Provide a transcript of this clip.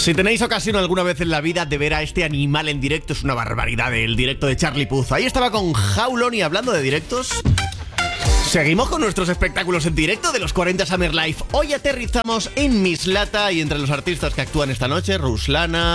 Si tenéis ocasión alguna vez en la vida de ver a este animal en directo, es una barbaridad, el directo de Charlie Puth. Ahí estaba con Jaulón, y hablando de directos, seguimos con nuestros espectáculos en directo de los 40 Summer Life. Hoy aterrizamos en Mislata y entre los artistas que actúan esta noche, Ruslana,